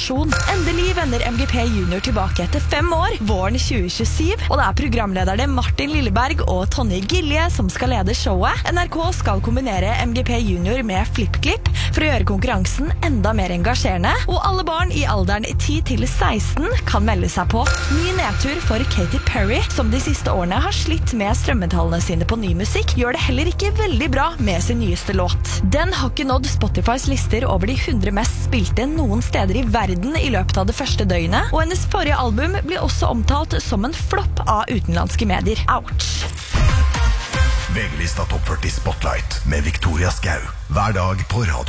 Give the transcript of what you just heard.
sensasjon. Endelig vender MGP Junior tilbake etter 5 år, våren 2027, og det programlederne Martin Lilleberg og Tonje Gilje som skal lede showet. NRK skal kombinere MGP Junior med FlippKlipp for å gjøre konkurransen enda mer engasjerende, og alle barn i alderen 10 til 16 kan melde seg på. Ny nedtur for Katy Perry, som de siste årene har slitt med strømmetallene sine på ny musikk, gjør det heller ikke veldig bra med sin nyeste låt. Den har ikke nådd Spotifys lister over de 100 mest spilte noen steder i verden i løpet av det første døgnet, og hennes forrige album blir også omtalt som en flopp av utenlandske medier. Ouch! VG-lista Topp 40 Spotlight med Victoria Skau. Hver dag på radio.